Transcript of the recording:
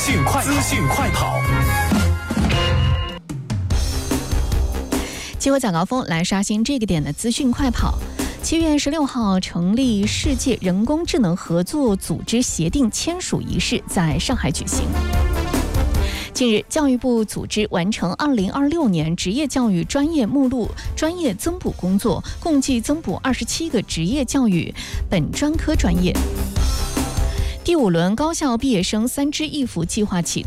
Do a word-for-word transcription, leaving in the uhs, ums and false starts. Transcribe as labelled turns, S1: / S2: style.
S1: 讯快资讯快跑。
S2: 机会早高峰来刷新这个点的资讯快跑。七月十六号，成立世界人工智能合作组织协定签署仪式在上海举行。近日，教育部组织完成二零二六年职业教育专业目录专业增补工作，共计增补二十七个职业教育本专科专业。第五轮高校毕业生三支一扶计划启动。